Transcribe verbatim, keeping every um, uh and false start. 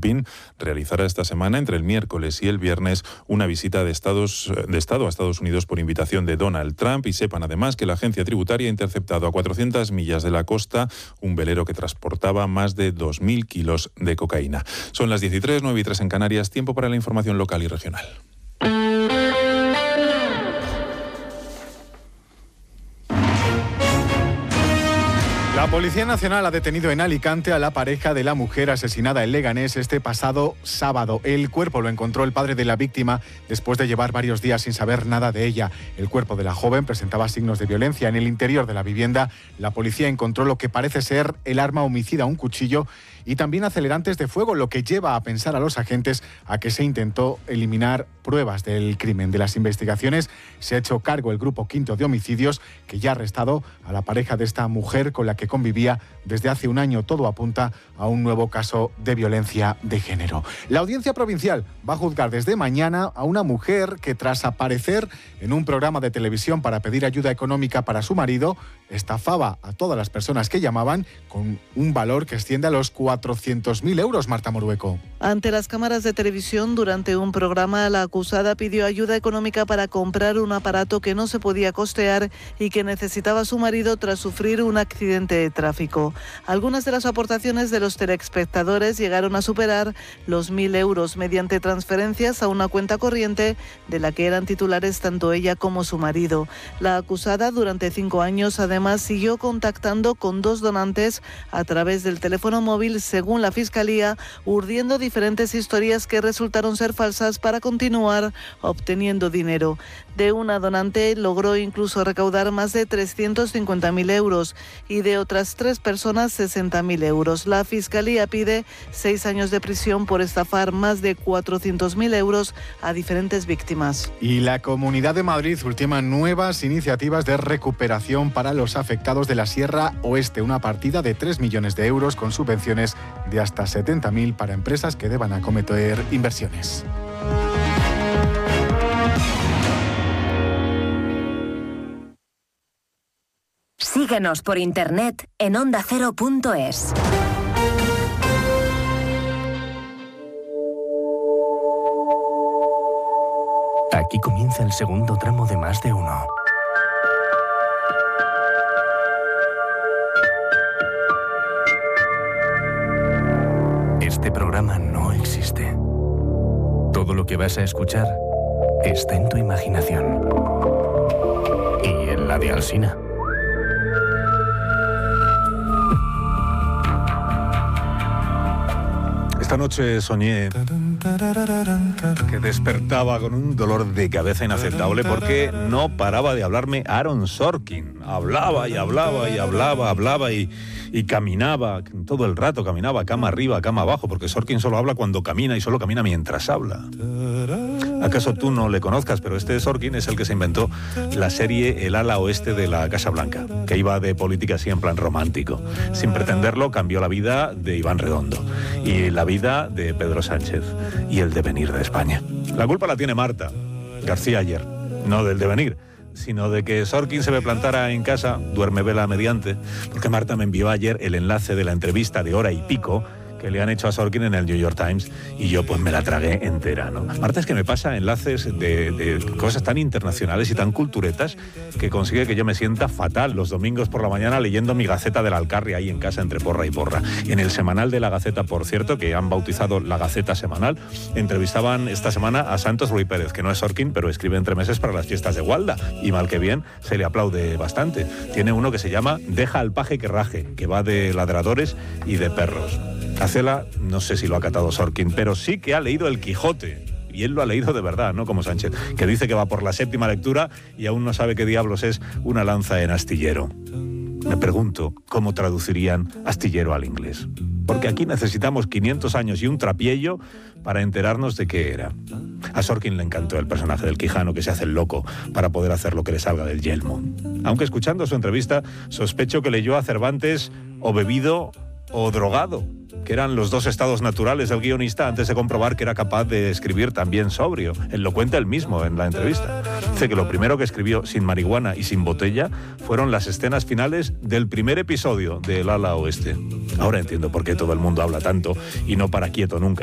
Jinping realizará esta semana, entre el miércoles y el viernes, una visita de, Estados, de Estado a Estados Unidos por invitación de Donald Trump. Y sepan además que la agencia tributaria ha interceptado a cuatrocientas millas de la costa un velero que transportaba más de dos mil kilos de cocaína. Son las dieciséis, nueve y tres en Canarias, tiempo para la información local y regional. La Policía Nacional ha detenido en Alicante a la pareja de la mujer asesinada en Leganés este pasado sábado. El cuerpo lo encontró el padre de la víctima después de llevar varios días sin saber nada de ella. El cuerpo de la joven presentaba signos de violencia. En el interior de la vivienda, la policía encontró lo que parece ser el arma homicida, un cuchillo y también acelerantes de fuego, lo que lleva a pensar a los agentes a que se intentó eliminar pruebas del crimen. De las investigaciones se ha hecho cargo el Grupo Quinto de Homicidios, que ya ha arrestado a la pareja de esta mujer con la que convivía desde hace un año. Todo apunta a un nuevo caso de violencia de género. La Audiencia Provincial va a juzgar desde mañana a una mujer que, tras aparecer en un programa de televisión para pedir ayuda económica para su marido, estafaba a todas las personas que llamaban con un valor que asciende a los cuatrocientos mil euros, Marta Morueco. Ante las cámaras de televisión, durante un programa, la acusada pidió ayuda económica para comprar un aparato que no se podía costear y que necesitaba su marido tras sufrir un accidente de tráfico. Algunas de las aportaciones de los telespectadores llegaron a superar los mil euros mediante transferencias a una cuenta corriente de la que eran titulares tanto ella como su marido. La acusada, durante cinco años, además, siguió contactando con dos donantes a través del teléfono móvil, según la Fiscalía, urdiendo diferentes historias que resultaron ser falsas para continuar obteniendo dinero. De una donante logró incluso recaudar más de trescientos cincuenta mil euros y de otras tres personas sesenta mil euros. La Fiscalía pide seis años de prisión por estafar más de cuatrocientos mil euros a diferentes víctimas. Y la Comunidad de Madrid ultima nuevas iniciativas de recuperación para los afectados de la Sierra Oeste, una partida de tres millones de euros con subvenciones de hasta setenta mil para empresas que deban acometer inversiones. Síguenos por internet en onda cero punto es. Aquí comienza el segundo tramo de Más de Uno. Este programa no existe. Todo lo que vas a escuchar está en tu imaginación. Y en la de Alsina. Esta noche soñé que despertaba con un dolor de cabeza inaceptable porque no paraba de hablarme Aaron Sorkin. Hablaba y hablaba y hablaba, hablaba y, y caminaba, todo el rato caminaba, cama arriba, cama abajo, porque Sorkin solo habla cuando camina y solo camina mientras habla. ¿Acaso tú no le conozcas? Pero este Sorkin es el que se inventó la serie El ala oeste de la Casa Blanca, que iba de política así en plan romántico. Sin pretenderlo, cambió la vida de Iván Redondo y la vida de Pedro Sánchez y el devenir de España. La culpa la tiene Marta García ayer, no del devenir, sino de que Sorkin se me plantara en casa, duerme vela mediante, porque Marta me envió ayer el enlace de la entrevista de hora y pico que le han hecho a Sorkin en el New York Times y yo pues me la tragué entera, ¿no? Marta es que me pasa enlaces de, de cosas tan internacionales y tan culturetas que consigue que yo me sienta fatal los domingos por la mañana leyendo mi Gaceta del Alcarria ahí en casa entre porra y porra. En el semanal de la Gaceta, por cierto, que han bautizado la Gaceta Semanal, entrevistaban esta semana a Santos Ruiz Pérez, que no es Sorkin, pero escribe entre meses para las fiestas de Gualda y mal que bien se le aplaude bastante. Tiene uno que se llama Deja al paje que raje, que va de ladradores y de perros. Acela, no sé si lo ha catado Sorkin, pero sí que ha leído El Quijote. Y él lo ha leído de verdad, no como Sánchez, que dice que va por la séptima lectura y aún no sabe qué diablos es una lanza en astillero. Me pregunto cómo traducirían astillero al inglés. Porque aquí necesitamos quinientos años y un trapiello para enterarnos de qué era. A Sorkin le encantó el personaje del Quijano que se hace el loco para poder hacer lo que le salga del yelmo. Aunque escuchando su entrevista sospecho que leyó a Cervantes o bebido o drogado, que eran los dos estados naturales del guionista antes de comprobar que era capaz de escribir también sobrio. Él lo cuenta él mismo en la entrevista. Dice que lo primero que escribió sin marihuana y sin botella fueron las escenas finales del primer episodio de El ala oeste. Ahora entiendo por qué todo el mundo habla tanto y no para quieto nunca.